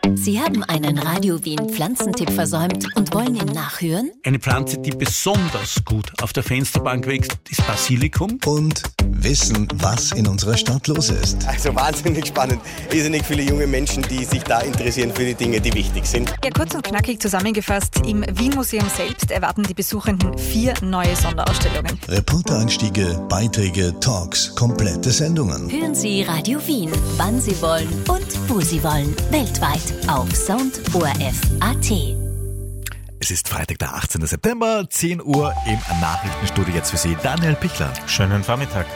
Sie haben einen Radio Wien Pflanzentipp versäumt und wollen ihn nachhören? Eine Pflanze, die besonders gut auf der Fensterbank wächst, ist Basilikum. Und wissen, was in unserer Stadt los ist. Also wahnsinnig spannend. Irrsinnig viele junge Menschen, die sich da interessieren für die Dinge, die wichtig sind. Ja, kurz und knackig zusammengefasst, im Wien-Museum selbst erwarten die Besuchenden 4 neue Sonderausstellungen. Reportereinstiege, Beiträge, Talks, komplette Sendungen. Hören Sie Radio Wien, wann Sie wollen und wo Sie wollen. Weltweit auf soundorf.at. Es ist Freitag, der 18. September, 10 Uhr im Nachrichtenstudio. Jetzt für Sie Daniel Pichler. Schönen Vormittag.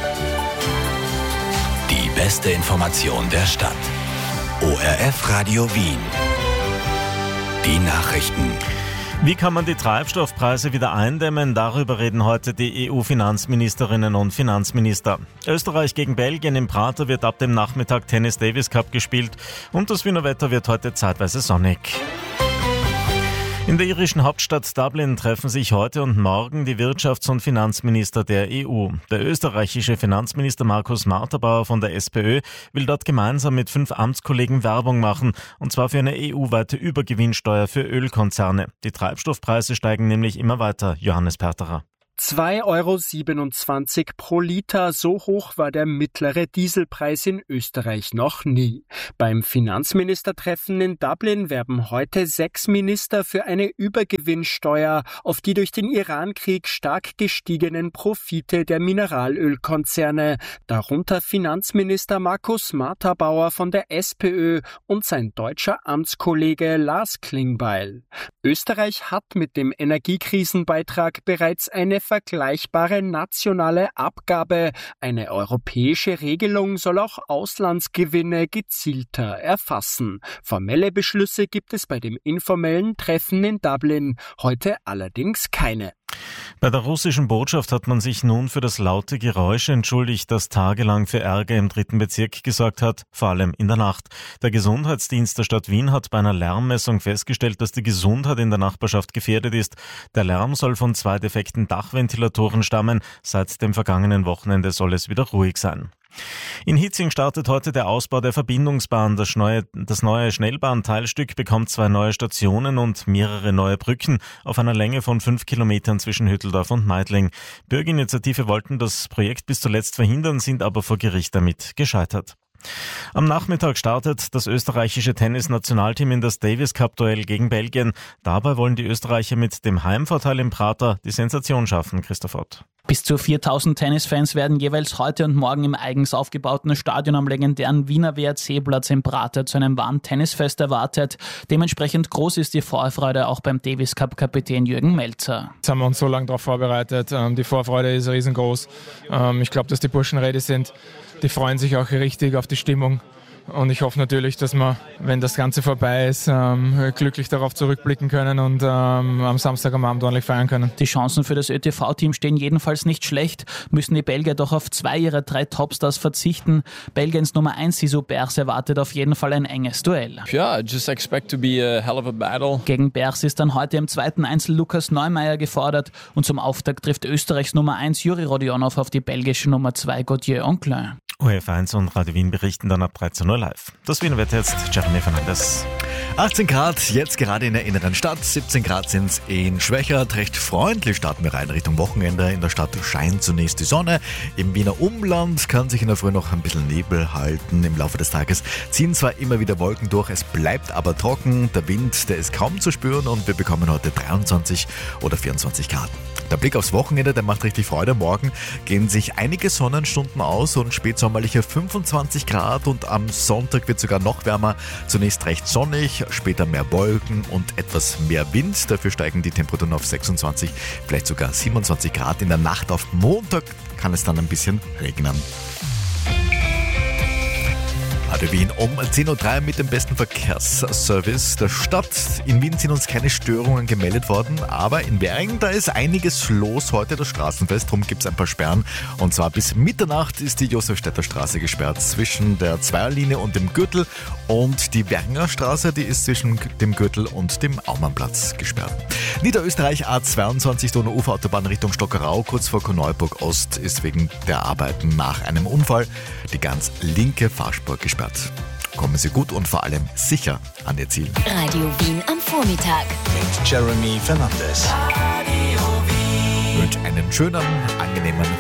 Die beste Information der Stadt. ORF Radio Wien. Die Nachrichten. Wie kann man die Treibstoffpreise wieder eindämmen? Darüber reden heute die EU-Finanzministerinnen und Finanzminister. Österreich gegen Belgien im Prater wird ab dem Nachmittag Tennis Davis Cup gespielt und das Wiener Wetter wird heute zeitweise sonnig. In der irischen Hauptstadt Dublin treffen sich heute und morgen die Wirtschafts- und Finanzminister der EU. Der österreichische Finanzminister Markus Marterbauer von der SPÖ will dort gemeinsam mit 5 Amtskollegen Werbung machen, und zwar für eine EU-weite Übergewinnsteuer für Ölkonzerne. Die Treibstoffpreise steigen nämlich immer weiter. Johannes Perterer. 2,27 € pro Liter, so hoch war der mittlere Dieselpreis in Österreich noch nie. Beim Finanzministertreffen in Dublin werben heute 6 Minister für eine Übergewinnsteuer auf die durch den Irankrieg stark gestiegenen Profite der Mineralölkonzerne, darunter Finanzminister Markus Marterbauer von der SPÖ und sein deutscher Amtskollege Lars Klingbeil. Österreich hat mit dem Energiekrisenbeitrag bereits eine vergleichbare nationale Abgabe. Eine europäische Regelung soll auch Auslandsgewinne gezielter erfassen. Formelle Beschlüsse gibt es bei dem informellen Treffen in Dublin heute allerdings keine. Bei der russischen Botschaft hat man sich nun für das laute Geräusch entschuldigt, das tagelang für Ärger im 3. Bezirk gesorgt hat, vor allem in der Nacht. Der Gesundheitsdienst der Stadt Wien hat bei einer Lärmmessung festgestellt, dass die Gesundheit in der Nachbarschaft gefährdet ist. Der Lärm soll von 2 defekten Dachventilatoren stammen. Seit dem vergangenen Wochenende soll es wieder ruhig sein. In Hietzing startet heute der Ausbau der Verbindungsbahn. Das neue Schnellbahnteilstück bekommt 2 neue Stationen und mehrere neue Brücken auf einer Länge von 5 Kilometern zwischen Hütteldorf und Meidling. Bürgerinitiative wollten das Projekt bis zuletzt verhindern, sind aber vor Gericht damit gescheitert. Am Nachmittag startet das österreichische Tennis-Nationalteam in das Davis-Cup-Duell gegen Belgien. Dabei wollen die Österreicher mit dem Heimvorteil im Prater die Sensation schaffen. Christoph Ott. Bis zu 4.000 Tennisfans werden jeweils heute und morgen im eigens aufgebauten Stadion am legendären Wiener WRC-Platz im Prater zu einem wahren Tennisfest erwartet. Dementsprechend groß ist die Vorfreude auch beim Davis-Cup-Kapitän Jürgen Melzer. Jetzt haben wir uns so lange darauf vorbereitet. Die Vorfreude ist riesengroß. Ich glaube, dass die Burschen ready sind. Die freuen sich auch richtig auf die Stimmung. Und ich hoffe natürlich, dass wir, wenn das Ganze vorbei ist, glücklich darauf zurückblicken können und am Samstag am Abend ordentlich feiern können. Die Chancen für das ÖTV-Team stehen jedenfalls nicht schlecht, müssen die Belgier doch auf 2 ihrer 3 Topstars verzichten. Belgiens Nummer 1 Sisu Bers erwartet auf jeden Fall ein enges Duell. Yeah, just expect to be a hell of a battle. Gegen Bers ist dann heute im 2. Einzel Lukas Neumeier gefordert und zum Auftakt trifft Österreichs Nummer 1 Juri Rodionov auf die belgische Nummer 2 Gauthier Onklin. ORF1 und Radio Wien berichten dann ab 13 Uhr live. Das Wiener Wetter jetzt, Jeremy Fernandes. 18 Grad, jetzt gerade in der inneren Stadt, 17 Grad sind es in Schwächert. Recht freundlich starten wir rein Richtung Wochenende. In der Stadt scheint zunächst die Sonne. Im Wiener Umland kann sich in der Früh noch ein bisschen Nebel halten. Im Laufe des Tages ziehen zwar immer wieder Wolken durch, es bleibt aber trocken. Der Wind, der ist kaum zu spüren und wir bekommen heute 23 oder 24 Grad. Der Blick aufs Wochenende, der macht richtig Freude. Morgen gehen sich einige Sonnenstunden aus und spätsommerliche 25 Grad und am Sonntag wird sogar noch wärmer. Zunächst recht sonnig, später mehr Wolken und etwas mehr Wind. Dafür steigen die Temperaturen auf 26, vielleicht sogar 27 Grad. In der Nacht auf Montag kann es dann ein bisschen regnen. Radio Wien um 10.03 Uhr mit dem besten Verkehrsservice der Stadt. In Wien sind uns keine Störungen gemeldet worden, aber in Währing, da ist einiges los heute, das Straßenfest. Darum gibt es ein paar Sperren. Und zwar bis Mitternacht ist die Josefstädter Straße gesperrt zwischen der Zweierlinie und dem Gürtel. Und die Währinger Straße, die ist zwischen dem Gürtel und dem Aumannplatz gesperrt. Niederösterreich A22 Donau-Ufer-Autobahn Richtung Stockerau, kurz vor Korneuburg Ost, ist wegen der Arbeiten nach einem Unfall die ganz linke Fahrspur gesperrt. kommen Sie gut und vor allem sicher an Ihr Ziel. Radio Wien am Vormittag. Mit Jeremy Fernandes. Ich wünsche einen schönen, angenehmen